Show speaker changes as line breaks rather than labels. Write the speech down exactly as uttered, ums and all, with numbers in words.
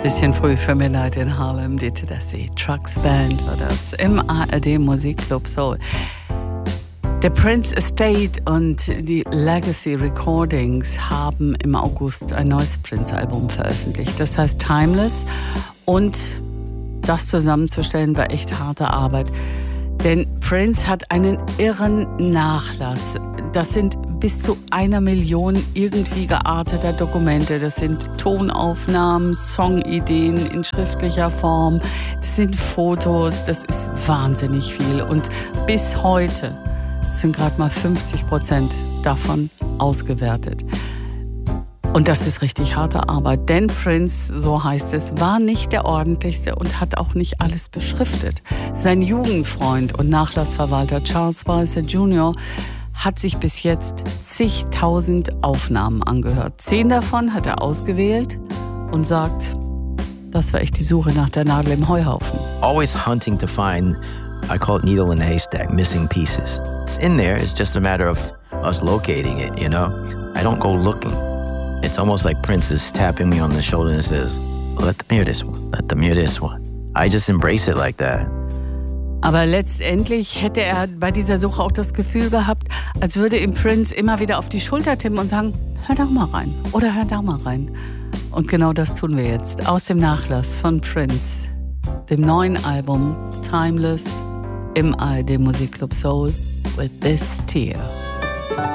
Bisschen früh für Midnight in Harlem, die Tedeschi Trucks Band war das im A R D Musikclub Soul. Der Prince Estate und die Legacy Recordings haben im August ein neues Prince-Album veröffentlicht. Das heißt Timeless, und das zusammenzustellen war echt harte Arbeit. Denn Prince hat einen irren Nachlass. Das sind bis zu einer Million irgendwie gearteter Dokumente. Das sind Tonaufnahmen, Songideen in schriftlicher Form. Das sind Fotos. Das ist wahnsinnig viel. Und bis heute sind gerade mal fünfzig Prozent davon ausgewertet. Und das ist richtig harte Arbeit, denn Prince, so heißt es, war nicht der ordentlichste und hat auch nicht alles beschriftet. Sein Jugendfreund und Nachlassverwalter Charles Spicer Junior hat sich bis jetzt zigtausend Aufnahmen angehört. Zehn davon hat er ausgewählt und sagt, das war echt die Suche nach der Nadel im Heuhaufen.
Always hunting to find, I call it needle in a haystack, missing pieces. It's in there, it's just a matter of us locating it, you know? I don't go looking. It's almost like Prince is tapping me on the shoulder and says, let them hear this one, let them hear this one. I just embrace it like that.
Aber letztendlich hätte er bei dieser Suche auch das Gefühl gehabt, als würde ihm Prince immer wieder auf die Schulter tippen und sagen, hör da mal rein oder hör da mal rein. Und genau das tun wir jetzt aus dem Nachlass von Prince, dem neuen Album Timeless im A R D Musikclub Soul with this tear.